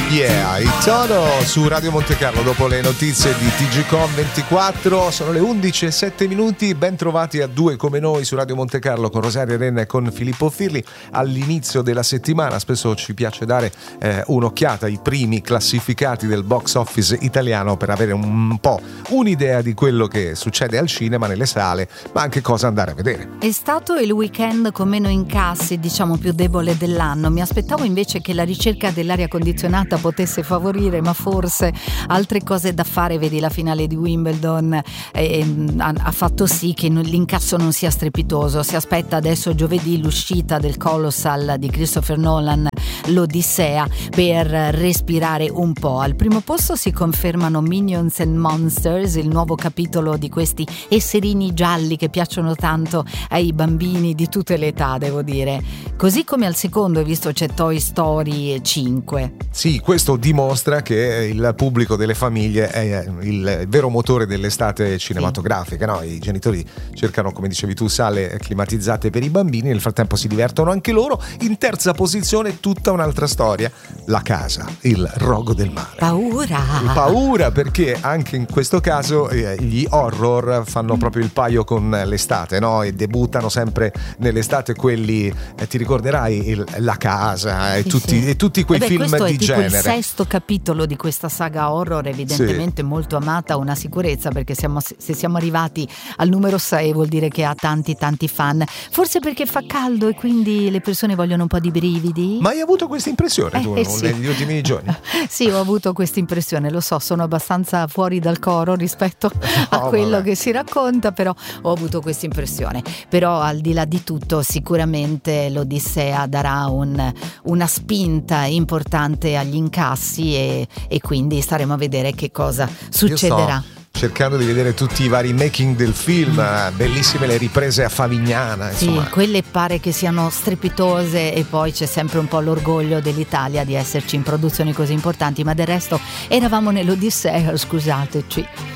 Yeah, il Tono su Radio Monte Carlo dopo le notizie di TGCom 24. Sono le 11:07, ben trovati a due come noi su Radio Monte Carlo con Rosaria Renna e con Filippo Firli. All'inizio della settimana spesso ci piace dare un'occhiata ai primi classificati del box office italiano per avere un po' un'idea di quello che succede al cinema, nelle sale, ma anche cosa andare a vedere. È stato il weekend con meno incassi, diciamo più debole dell'anno. Mi aspettavo invece che la ricerca dell'aria condizionata potesse favorire, ma forse altre cose da fare, vedi la finale di Wimbledon, ha fatto sì che l'incasso non sia strepitoso. Si aspetta adesso giovedì l'uscita del Colossal di Christopher Nolan, l'Odissea, per respirare un po'. Al primo posto si confermano Minions and Monsters, il nuovo capitolo di questi esserini gialli che piacciono tanto ai bambini di tutte le età, devo dire. Così come al secondo, hai visto, c'è Toy Story 5. Sì, questo dimostra che il pubblico delle famiglie è il vero motore dell'estate cinematografica, no? I genitori cercano, come dicevi tu, sale climatizzate per i bambini, nel frattempo si divertono anche loro. In terza posizione tutta un'altra storia, La Casa, il rogo del mare. Paura, perché anche in questo caso gli horror fanno proprio il paio con l'estate, no? E debuttano sempre nell'estate quelli, ti ricorderai, La Casa e tutti quei film di genere. Il sesto capitolo di questa saga horror, evidentemente molto amata, una sicurezza, perché se siamo arrivati al numero 6 vuol dire che ha tanti fan, forse perché fa caldo e quindi le persone vogliono un po' di brividi. Ma hai avuto questa impressione tu negli ultimi giorni? Sì, ho avuto questa impressione, lo so, sono abbastanza fuori dal coro rispetto a quello che si racconta, però ho avuto questa impressione. Però al di là di tutto sicuramente l'Odissea darà una spinta importante agli incassi e quindi staremo a vedere che cosa succederà. Cercando di vedere tutti i vari making del film, bellissime le riprese a Favignana, insomma. Sì, quelle pare che siano strepitose, e poi c'è sempre un po' l'orgoglio dell'Italia di esserci in produzioni così importanti, ma del resto eravamo nell'Odissea, scusateci.